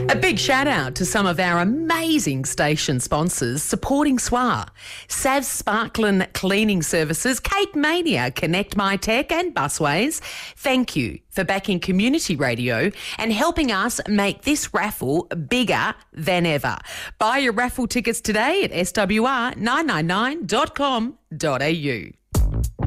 A big shout out to some of our amazing station sponsors supporting SWA. Savs Sparkling Cleaning Services, Cape Mania, Connect My Tech and Busways. Thank you for backing community radio and helping us make this raffle bigger than ever. Buy your raffle tickets today at swr999.com.au.